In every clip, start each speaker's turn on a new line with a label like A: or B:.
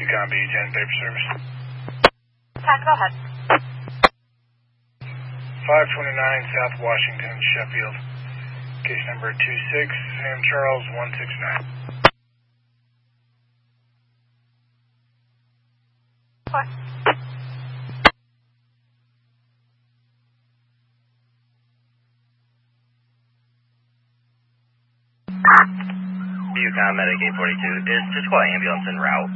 A: Yukon B10 paper service.
B: 10, go ahead.
A: 529 South Washington, Sheffield. Case number 26, Sam Charles 169.
B: What?
C: Yukon Medic 842 is to call ambulance en route.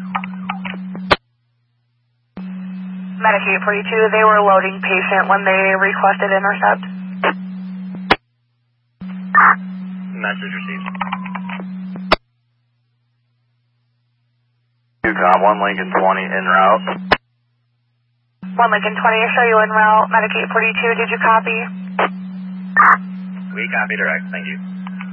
B: Medic 842, they were loading patient when they requested intercept.
C: Message received.
D: Yukon 1 Lincoln 20 en route.
B: 1 Lincoln 20, show you en route. Medic 842, did you copy?
C: We copy direct, thank you.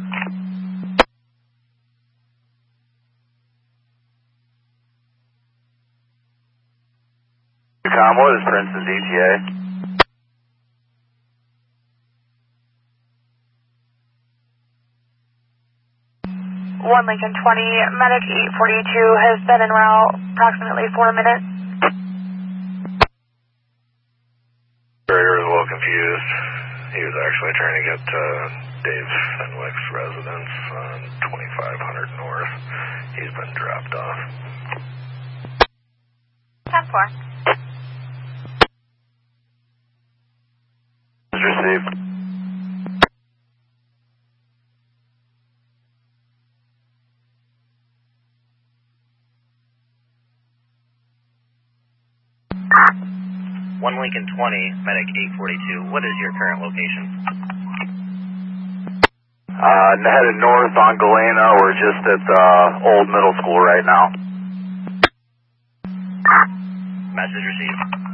D: Yukon, what is Princeton's ETA?
B: 1 Lincoln 20, Medic 842 has been en route approximately 4 minutes.
A: Operator was a little confused. He was actually trying to get to Dave Fenwick's residence on 2500 North. He's been dropped off.
B: 10-4.
D: Received.
C: One Lincoln 20, Medic 842. What is your current location?
D: Headed north on Galena. We're just at the old middle school right now.
C: Message received.